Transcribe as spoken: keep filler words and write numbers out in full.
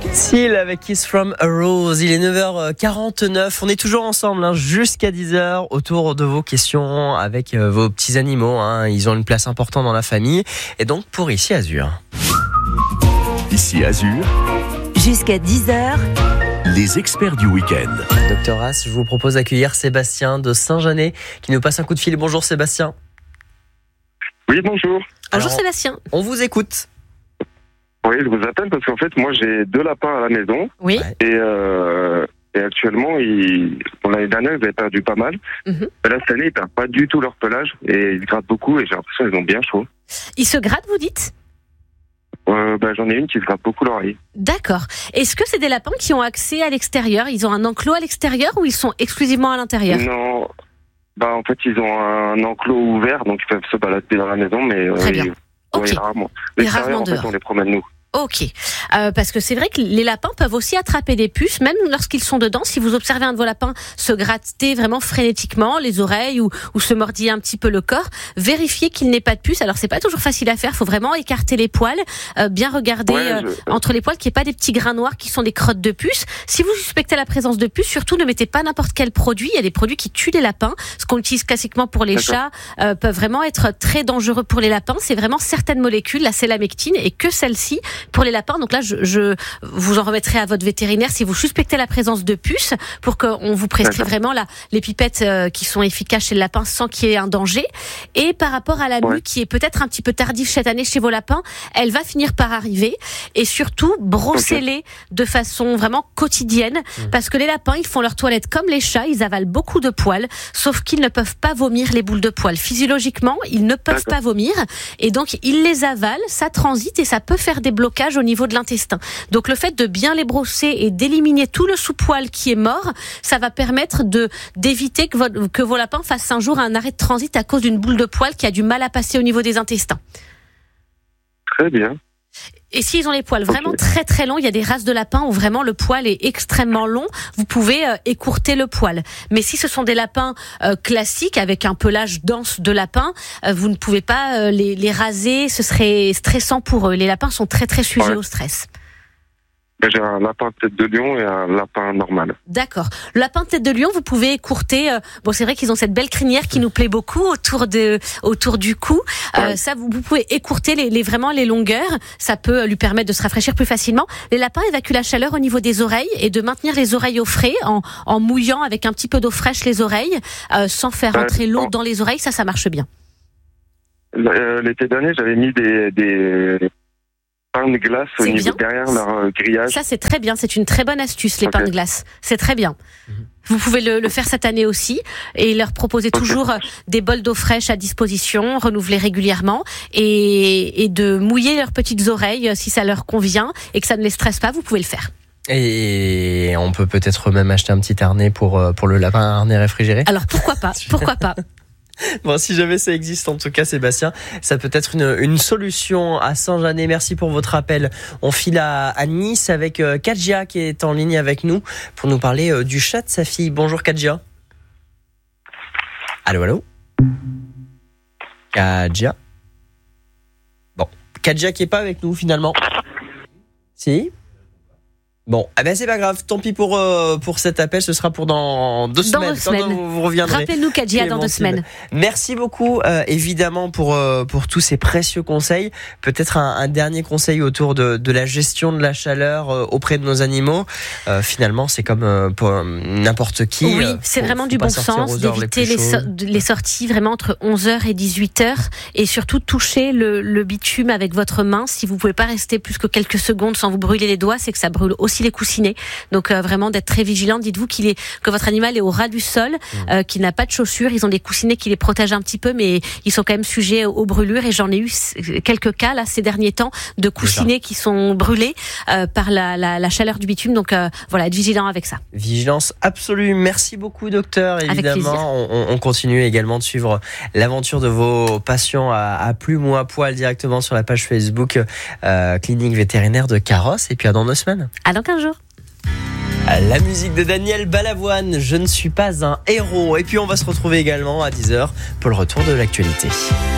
Seal avec Kiss from a Rose. Il est neuf heures quarante-neuf. On est toujours ensemble hein, jusqu'à dix heures autour de vos questions avec euh, vos petits animaux. Hein. Ils ont une place importante dans la famille. Et donc pour Ici Azur. Ici Azur. Jusqu'à dix heures. Les experts du week-end. Docteur As, je vous propose d'accueillir Sébastien de Saint-Jeannet qui nous passe un coup de fil. Bonjour Sébastien. Oui, bonjour. Alors, Bonjour Sébastien. On vous écoute. Oui, je vous appelle parce qu'en fait, moi, j'ai deux lapins à la maison. Oui. Ouais. Et, euh, et actuellement, ils, bon, l'année dernière, ils avaient perdu pas mal. Mhm. Mais là, cette année, ils perdent pas du tout leur pelage. Et ils grattent beaucoup et j'ai l'impression qu'ils ont bien chaud. Ils se grattent, vous dites ? Euh, bah, j'en ai une qui se gratte beaucoup l'oreille. D'accord. Est-ce que c'est des lapins qui ont accès à l'extérieur ? Ils ont un enclos à l'extérieur ou ils sont exclusivement à l'intérieur ? Non. Bah, en fait, ils ont un enclos ouvert, donc ils peuvent se balader dans la maison, mais euh, Très bien. ils- Ok. ouais, rarement. Et L'extérieur, rarement en fait, dehors. on les promène nous. Ok, euh, parce que c'est vrai que les lapins peuvent aussi attraper des puces, même lorsqu'ils sont dedans. Si vous observez un de vos lapins se gratter vraiment frénétiquement les oreilles ou, ou se mordiller un petit peu le corps, vérifiez qu'il n'ait pas de puce. Alors c'est pas toujours facile à faire, faut vraiment écarter les poils, euh, bien regarder Ouais, euh, je- entre les poils qu'il n'y ait pas des petits grains noirs qui sont des crottes de puces. Si vous suspectez la présence de puces, surtout ne mettez pas n'importe quel produit. Il y a des produits qui tuent les lapins. Ce qu'on utilise classiquement pour les D'accord. chats euh, peut vraiment être très dangereux pour les lapins. C'est vraiment certaines molécules, la sélamectine et que celle-ci pour les lapins. Donc là, je, je vous en remettrai à votre vétérinaire si vous suspectez la présence de puces pour qu'on vous prescrit D'accord. vraiment la, les pipettes euh, qui sont efficaces chez le lapin sans qu'il y ait un danger. Et par rapport à la mue Ouais. qui est peut-être un petit peu tardive cette année chez vos lapins, elle va finir par arriver. Et surtout, brossez-les de façon vraiment quotidienne parce que les lapins, ils font leur toilette comme les chats, ils avalent beaucoup de poils, sauf qu'ils ne peuvent pas vomir les boules de poils. Physiologiquement, ils ne peuvent D'accord. pas vomir et donc ils les avalent, ça transite et ça peut faire des blocages au niveau de l'intestin. Donc le fait de bien les brosser et d'éliminer tout le sous-poil qui est mort, ça va permettre de d'éviter que, votre, que vos lapins fassent un jour un arrêt de transit à cause d'une boule de poil qui a du mal à passer au niveau des intestins. Très bien. Et s'ils ont les poils vraiment Ok. très très longs, il y a des races de lapins où vraiment le poil est extrêmement long, vous pouvez euh, écourter le poil. Mais si ce sont des lapins euh, classiques avec un pelage dense de lapin, euh, vous ne pouvez pas euh, les, les raser, ce serait stressant pour eux. Les lapins sont très très sujets Ouais. au stress. Bah, j'ai un lapin tête de lion et un lapin normal. D'accord. Le lapin tête de lion, vous pouvez écourter. Euh, bon, c'est vrai qu'ils ont cette belle crinière qui nous plaît beaucoup autour de, autour du cou. Euh, Ouais. ça, vous, vous pouvez écourter les, les vraiment les longueurs. Ça peut lui permettre de se rafraîchir plus facilement. Les lapins évacuent la chaleur au niveau des oreilles et de maintenir les oreilles au frais en, en mouillant avec un petit peu d'eau fraîche les oreilles, euh, sans faire Ouais, entrer l'eau bon. dans les oreilles. Ça, ça marche bien. Euh, L'été dernier, j'avais mis des, des pains de glace au C'est niveau bien. derrière leur euh, grillage. Ça, c'est très bien. C'est une très bonne astuce, les Ok. pains de glace. C'est très bien. Vous pouvez le, le faire cette année aussi et leur proposer toujours euh, des bols d'eau fraîche à disposition, renouveler régulièrement et, et de mouiller leurs petites oreilles euh, si ça leur convient et que ça ne les stresse pas, vous pouvez le faire. Et on peut peut-être même acheter un petit harnais pour, euh, pour le lapin, un harnais réfrigéré. Alors pourquoi pas, pourquoi pas. Bon, si jamais ça existe, en tout cas, Sébastien, ça peut être une, une solution à Saint-Jeannet. Merci pour votre appel. On file à, à Nice avec euh, Kadja qui est en ligne avec nous pour nous parler euh, du chat de sa fille. Bonjour Kadja. Allô, allô. Kadja. Bon, Kadja qui est pas avec nous finalement. Si. Bon, eh ben c'est pas grave. Tant pis pour euh, pour cet appel. Ce sera pour dans deux Dans semaines. deux semaines. Quand vous, vous reviendrez. Rappelez-nous Kadja dans deux Clémentine. semaines. Merci beaucoup, euh, évidemment, pour euh, pour tous ces précieux conseils. Peut-être un, un dernier conseil autour de, de la gestion de la chaleur euh, auprès de nos animaux. Euh, finalement, c'est comme euh, pour euh, n'importe qui. Oui, euh, c'est faut- vraiment faut du pas bon sortir sens aux heures d'éviter plus les, so- chaudes. les sorties vraiment entre onze heures et dix-huit heures et surtout toucher le, le bitume avec votre main. Si vous pouvez pas rester plus que quelques secondes sans vous brûler les doigts, c'est que ça brûle aussi les coussinets. Donc euh, vraiment d'être très vigilant. Dites-vous qu'il est que votre animal est au ras du sol, euh, qu'il n'a pas de chaussures. Ils ont des coussinets qui les protègent un petit peu, mais ils sont quand même sujets aux brûlures. Et j'en ai eu quelques cas là ces derniers temps de coussinets qui sont brûlés euh, par la, la, la chaleur du bitume. Donc euh, voilà, être vigilant avec ça. Vigilance absolue. Merci beaucoup, docteur. Avec plaisir. Évidemment, on, on continue également de suivre l'aventure de vos patients à, à plumes ou à poil directement sur la page Facebook euh, Clinique Vétérinaire de Carrosse. Et puis à dans deux semaines. À dans quinze jours. La musique de Daniel Balavoine, Je ne suis pas un héros. Et puis on va se retrouver également à dix heures pour le retour de l'actualité.